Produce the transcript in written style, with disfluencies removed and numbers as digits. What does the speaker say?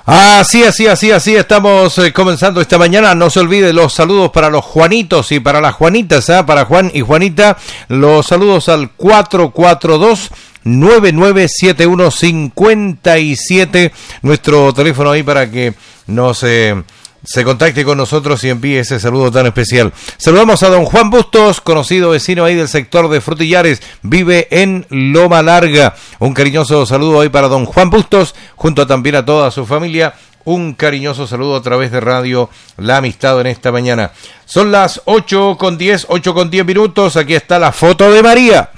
Así, estamos comenzando esta mañana. No se olvide los saludos para los Juanitos y para las Juanitas, para Juan y Juanita. Los saludos al 442-997157, nuestro teléfono ahí para que nos se contacte con nosotros y envíe ese saludo tan especial. Saludamos a don Juan Bustos, conocido vecino ahí del sector de Frutillares, vive en Loma Larga. Un cariñoso saludo ahí para don Juan Bustos, junto también a toda su familia. Un cariñoso saludo a través de Radio La Amistad en esta mañana. Son las 8:10 minutos. Aquí está la foto de María.